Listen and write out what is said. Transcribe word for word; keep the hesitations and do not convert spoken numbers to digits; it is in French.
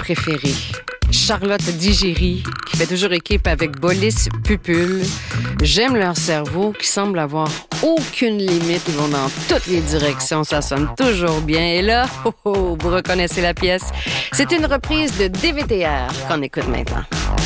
préférée. Charlotte Digéry, qui fait toujours équipe avec Bolis Pupul. J'aime leur cerveau qui semble avoir aucune limite. Ils vont dans toutes les directions. Ça sonne toujours bien. Et là, oh, oh, vous reconnaissez la pièce. C'est une reprise de D V T R qu'on écoute maintenant.